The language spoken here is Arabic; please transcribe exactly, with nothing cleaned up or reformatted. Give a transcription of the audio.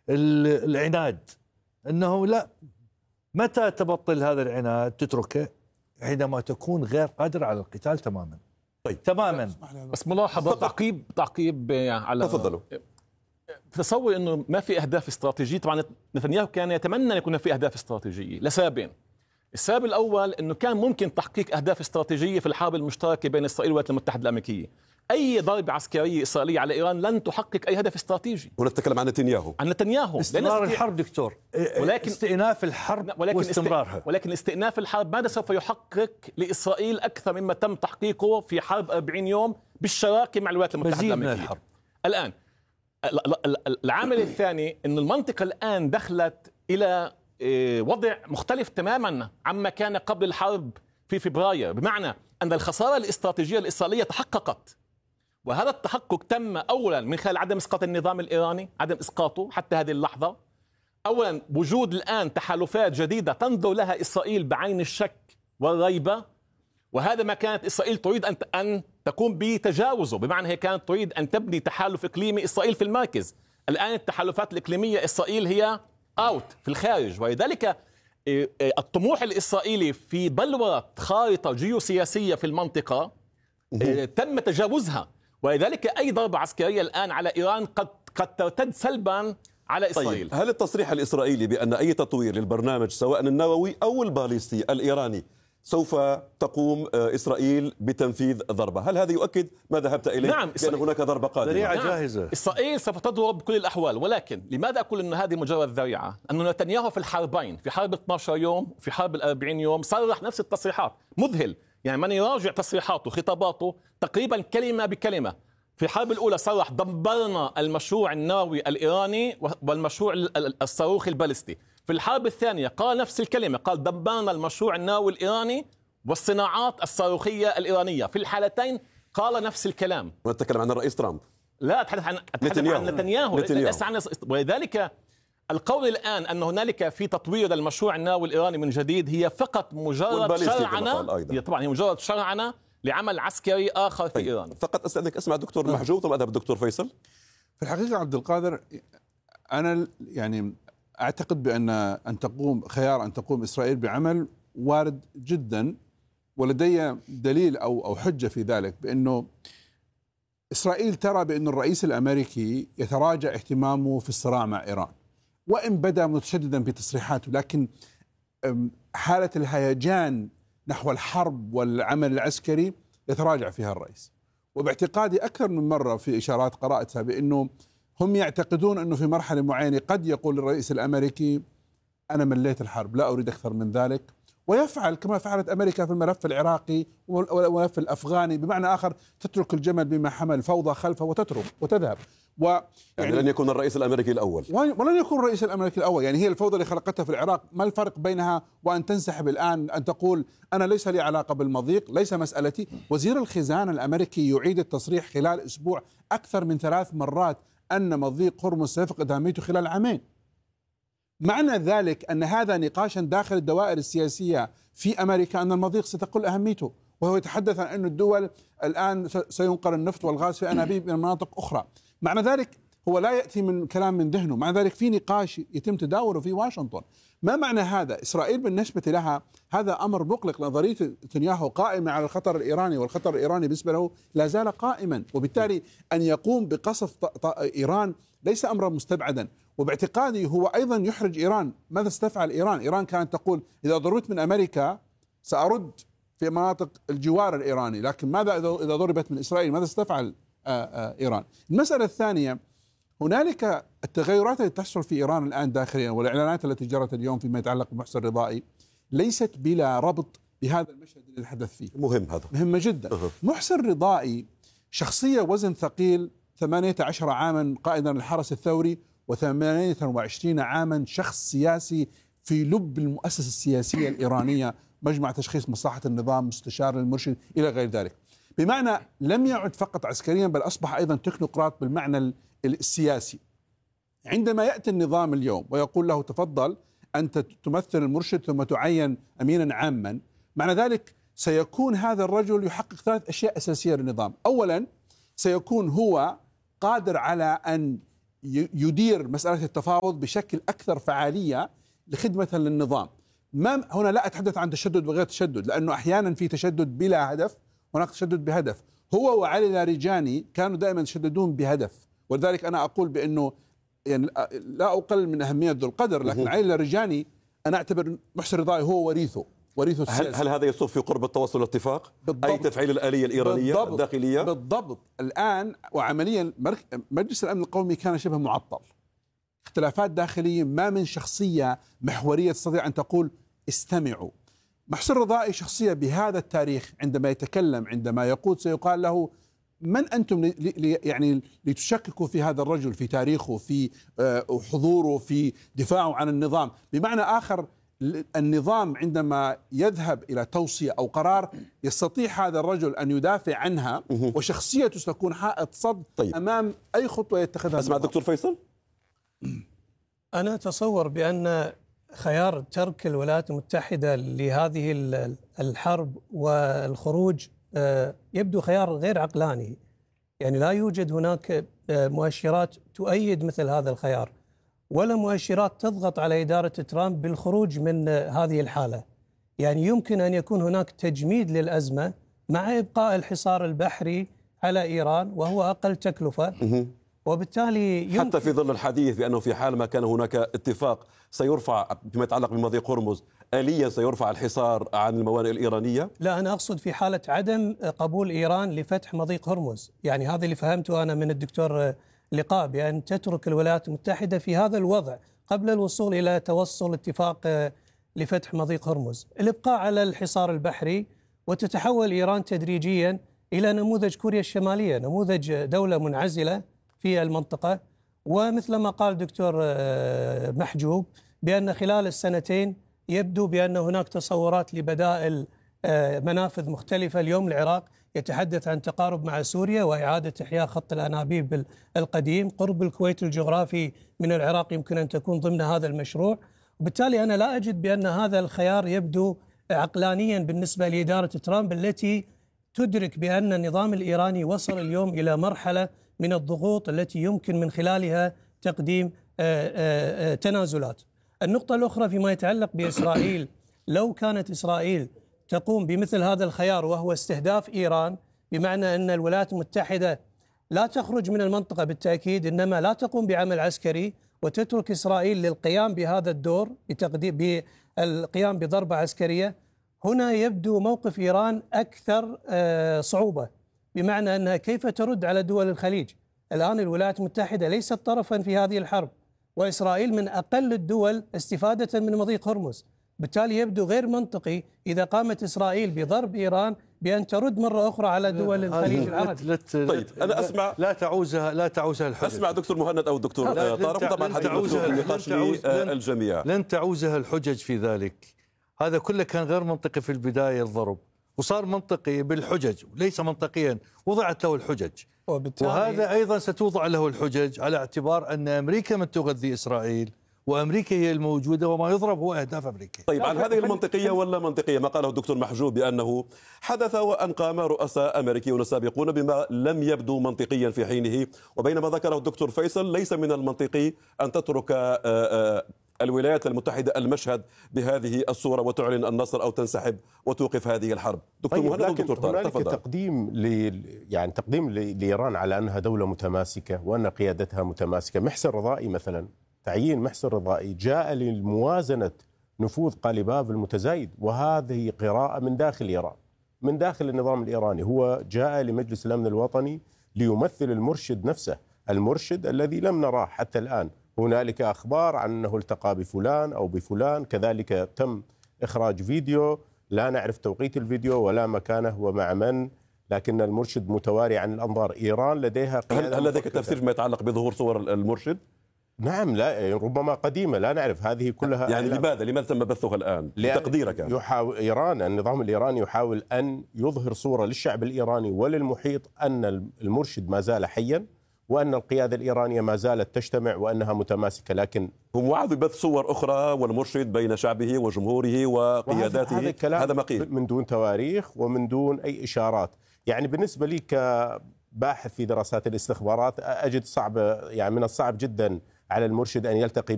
العناد، أنه لا، متى تبطل هذا العناد تتركه؟ حينما تكون غير قادر على القتال تماما. طيب تماما. بس ملاحظة تعقيب تعقيب على تفضلوا. تصور انه ما في اهداف استراتيجيه. طبعا نتنياهو كان يتمنى ان يكون في اهداف استراتيجيه لسببين. السبب الاول انه كان ممكن تحقيق اهداف استراتيجيه في الحرب المشتركه بين اسرائيل والولايات المتحده الامريكيه. اي ضربه عسكريه اسرائيليه على ايران لن تحقق اي هدف استراتيجي. ونتكلم عن نتنياهو عن نتنياهو استمرار الحرب دكتور، ولكن استئناف الحرب ولكن واستمرارها. ولكن استئناف الحرب ماذا سوف يحقق لاسرائيل اكثر مما تم تحقيقه في حرب أربعين يوم بالشراكه مع الولايات المتحده الامريكيه. الحرب. الان العامل الثاني أن المنطقة الآن دخلت إلى وضع مختلف تماما عما كان قبل الحرب في فبراير، بمعنى أن الخسارة الاستراتيجية الإسرائيلية تحققت، وهذا التحقق تم أولا من خلال عدم إسقاط النظام الإيراني، عدم إسقاطه حتى هذه اللحظة. أولا وجود الآن تحالفات جديدة تنظر لها إسرائيل بعين الشك والريبة، وهذا ما كانت إسرائيل تريد أن أن تقوم بتجاوزه، بمعنى هي كانت تريد أن تبني تحالف إقليمي إسرائيل في المركز. الآن التحالفات الإقليمية إسرائيل هي أوت في الخارج، ولذلك الطموح الإسرائيلي في بلورة خارطة جيوسياسية في المنطقة تم تجاوزها، ولذلك أي ضربة عسكرية الآن على إيران قد قد ترتد سلبا على إسرائيل. طيب، هل التصريح الإسرائيلي بأن أي تطوير للبرنامج سواء النووي أو الباليستي الإيراني سوف تقوم إسرائيل بتنفيذ ضربة، هل هذا يؤكد ما ذهبت إليه؟ نعم، بأن هناك ضربة قادمة؟ ذريعة نعم. جاهزة. إسرائيل سوف تضرب بكل الأحوال، ولكن لماذا أقول أن هذه مجرد ذريعة؟ أن نتنياهو في الحربين، في حرب اثني عشر يوم في حرب الأربعين يوم، صرح نفس التصريحات. مذهل يعني من يراجع تصريحاته خطاباته تقريبا كلمة بكلمة. في الحرب الأولى صرح دمرنا المشروع النووي الإيراني والمشروع الصاروخي البالستي. في الحرب الثانية قال نفس الكلمة، قال دمرنا المشروع النووي الإيراني والصناعات الصاروخية الإيرانية. في الحالتين قال نفس الكلام. ونتكلم عن الرئيس ترامب. لا، أتحدث عن أتحدث نتنياهو. عن نتنياهو, نتنياهو. عن... ولذلك القول الآن أن هنالك في تطوير المشروع النووي الإيراني من جديد هي فقط مجرد شرعنة، هي طبعا هي مجرد شرعنة لعمل عسكري آخر في طيب. إيران. فقط أستأذنك أسمع دكتور محجوب ثم أذهب الدكتور فيصل. في الحقيقة عبد القادر، أنا يعني أعتقد بأن أن تقوم خيار أن تقوم إسرائيل بعمل وارد جدا، ولدي دليل أو أو حجة في ذلك، بأنه إسرائيل ترى بأن الرئيس الأمريكي يتراجع اهتمامه في الصراع مع إيران، وإن بدأ متشددا في تصريحاته، لكن حالة الهيجان نحو الحرب والعمل العسكري يتراجع فيها الرئيس. وباعتقادي أكثر من مرة في إشارات قرأتها بأنه هم يعتقدون أنه في مرحلة معينة قد يقول الرئيس الأمريكي أنا مليت الحرب، لا أريد أكثر من ذلك، ويفعل كما فعلت أمريكا في الملف العراقي والملف الأفغاني، بمعنى آخر تترك الجمل بما حمل فوضى خلفه وتترك وتذهب. و يعني, يعني لن يكون الرئيس الأمريكي الأول، ولن يكون الرئيس الأمريكي الأول. يعني هي الفوضى اللي خلقتها في العراق، ما الفرق بينها وأن تنسحب الآن، أن تقول أنا ليس لي علاقة بالمضيق، ليس مسألتي. وزير الخزانة الأمريكي يعيد التصريح خلال أسبوع أكثر من ثلاث مرات أن مضيق هرمز سيفقد أهميته خلال عامين. معنى ذلك أن هذا نقاشا داخل الدوائر السياسية في أمريكا أن المضيق ستقل أهميته، وهو يتحدث عن أن الدول الآن سينقل النفط والغاز في أنابيب من مناطق أخرى. معنى ذلك هو لا يأتي من كلام من ذهنه، مع ذلك في نقاش يتم تداوله في واشنطن. ما معنى هذا؟ إسرائيل بالنسبة لها هذا أمر مقلق. نظرية نتنياهو قائمة على الخطر الإيراني، والخطر الإيراني بالنسبة له لا زال قائما، وبالتالي أن يقوم بقصف إيران ليس أمرا مستبعدا. وباعتقادي هو أيضا يحرج إيران. ماذا ستفعل إيران؟ إيران كانت تقول إذا ضربت من أمريكا سأرد في مناطق الجوار الإيراني، لكن ماذا إذا ضربت من إسرائيل؟ ماذا ستفعل إيران؟ المسألة الثانية، هنالك التغيرات التي تحصل في إيران الآن داخليا، والإعلانات التي جرت اليوم فيما يتعلق بمحسن رضائي ليست بلا ربط بهذا المشهد اللي نتحدث فيه. مهم، هذا مهمة جدا. أه. محسن رضائي شخصية وزن ثقيل، ثمانية عشر عاما قائدا الحرس الثوري، وثمانية وعشرين عاما شخص سياسي في لب المؤسسة السياسية الإيرانية، مجمع تشخيص مصلحة النظام، مستشار المرشد إلى غير ذلك. بمعنى لم يعد فقط عسكريا، بل أصبح أيضا تكنوقراط بالمعنى السياسي. عندما يأتي النظام اليوم ويقول له تفضل أنت تمثل المرشد ثم تعين أمينا عاما، معنى ذلك سيكون هذا الرجل يحقق ثلاث أشياء أساسية للنظام. أولا، سيكون هو قادر على أن يدير مسألة التفاوض بشكل أكثر فعالية لخدمة للنظام. ما هنا لا أتحدث عن تشدد وغير تشدد، لأنه أحيانا في تشدد بلا هدف، هناك تشدد بهدف. هو وعلي لاریجاني كانوا دائما يشددون بهدف، ولذلك أنا أقول بأنه يعني لا أقل من أهمية ذو القدر، لكن علي لاریجاني أنا أعتبر محسن رضائي هو وريثه وريثه السياسي. هل, هل هذا يصب في قرب التوصل لاتفاق؟ بالضبط. أي تفعيل الآلية الإيرانية بالضبط. الداخلية؟ بالضبط. الآن وعمليا مجلس الأمن القومي كان شبه معطل، اختلافات داخلية، ما من شخصية محورية تستطيع أن تقول استمعوا. محسن رضائي شخصية بهذا التاريخ، عندما يتكلم، عندما يقود، سيقال له من أنتم لي يعني لتشككوا في هذا الرجل، في تاريخه، في حضوره، في دفاعه عن النظام. بمعنى آخر، النظام عندما يذهب إلى توصية أو قرار يستطيع هذا الرجل أن يدافع عنها، وشخصيته ستكون حائط صد طيب. أمام أي خطوة يتخذها. أسمع دكتور فيصل. أنا أتصور بأن خيار ترك الولايات المتحدة لهذه الحرب والخروج يبدو خيار غير عقلاني، يعني لا يوجد هناك مؤشرات تؤيد مثل هذا الخيار، ولا مؤشرات تضغط على إدارة ترامب بالخروج من هذه الحالة. يعني يمكن أن يكون هناك تجميد للأزمة مع إبقاء الحصار البحري على إيران وهو أقل تكلفة، وبالتالي يمكن حتى في ظل الحديث بأنه في حال ما كان هناك اتفاق سيرفع فيما يتعلق بمضيق هرمز آليا سيرفع الحصار عن الموانئ الإيرانية. لا، أنا أقصد في حالة عدم قبول إيران لفتح مضيق هرمز، يعني هذا اللي فهمته أنا من الدكتور لقاء، بأن تترك الولايات المتحدة في هذا الوضع قبل الوصول إلى توصل اتفاق لفتح مضيق هرمز، الإبقاء على الحصار البحري، وتتحول إيران تدريجيا إلى نموذج كوريا الشمالية، نموذج دولة منعزلة في المنطقة. ومثل ما قال دكتور محجوب بأن خلال السنتين يبدو بأن هناك تصورات لبدائل منافذ مختلفة. اليوم العراق يتحدث عن تقارب مع سوريا وإعادة إحياء خط الأنابيب القديم، قرب الكويت الجغرافي من العراق يمكن أن تكون ضمن هذا المشروع. وبالتالي أنا لا أجد بأن هذا الخيار يبدو عقلانيا بالنسبة لإدارة ترامب، التي تدرك بأن النظام الإيراني وصل اليوم إلى مرحلة من الضغوط التي يمكن من خلالها تقديم تنازلات. النقطة الأخرى فيما يتعلق بإسرائيل، لو كانت إسرائيل تقوم بمثل هذا الخيار وهو استهداف إيران، بمعنى أن الولايات المتحدة لا تخرج من المنطقة بالتأكيد، إنما لا تقوم بعمل عسكري وتترك إسرائيل للقيام بهذا الدور بتقديم بالقيام بضربة عسكرية، هنا يبدو موقف إيران أكثر صعوبة، بمعنى أنها كيف ترد على دول الخليج. الآن الولايات المتحدة ليست طرفا في هذه الحرب، وإسرائيل من أقل الدول استفادة من مضيق هرمز، بالتالي يبدو غير منطقي إذا قامت إسرائيل بضرب إيران بأن ترد مرة أخرى على دول الخليج العربي. طيب أنا أسمع لا تعوزها لا تعوزها الحجج. أسمع دكتور مهند أو الدكتور طارق، طبعا حديث مفتوح النقاش للجميع. لن تعوزها الحجج في ذلك، هذا كله كان غير منطقي في البداية الضرب، وصار منطقي بالحجج وليس منطقيا، وضعت له الحجج، وهذا أيضا ستوضع له الحجج على اعتبار أن أمريكا من تغذي إسرائيل، وأمريكا هي الموجودة، وما يضرب هو أهداف أمريكا. طيب عن هذه المنطقية ولا منطقية، ما قاله الدكتور محجوب بأنه حدث وأن قام رؤساء أمريكيون سابقون بما لم يبدو منطقيا في حينه، وبينما ذكره الدكتور فيصل ليس من المنطقي أن تترك الولايات المتحدة المشهد بهذه الصورة وتعلن النصر أو تنسحب وتوقف هذه الحرب. دكتور طيب مهند ودكتور طارق، هنالك تفضل. تقديم ل... يعني تقديم ل... لإيران على أنها دولة متماسكة وأن قيادتها متماسكة. محسن رضائي مثلا، تعيين محسن رضائي جاء لموازنة نفوذ قاليباف المتزايد، وهذه قراءة من داخل إيران، من داخل النظام الإيراني. هو جاء لمجلس الأمن الوطني ليمثل المرشد نفسه، المرشد الذي لم نراه حتى الآن. هنالك أخبار عن أنه التقى بفلان أو بفلان، كذلك تم إخراج فيديو لا نعرف توقيت الفيديو ولا مكانه ومع من، لكن المرشد متواري عن الأنظار. إيران لديها قيادة. هل لديك تفسير فيما يتعلق بظهور صور المرشد؟ نعم، لا ربما قديمة لا نعرف، هذه كلها يعني لماذا لماذا تم بثها الآن بتقديرك؟ يحاول إيران، النظام الإيراني يحاول أن يظهر صورة للشعب الإيراني وللمحيط أن المرشد ما زال حيا، وأن القيادة الإيرانية ما زالت تجتمع وأنها متماسكة. لكن هم وعدوا ببث صور أخرى والمرشد بين شعبه وجمهوره وقياداته، هذا, هذا ما قيل من دون تواريخ ومن دون أي إشارات. يعني بالنسبة لي ك باحث في دراسات الاستخبارات، أجد صعب يعني من الصعب جدا على المرشد أن يلتقي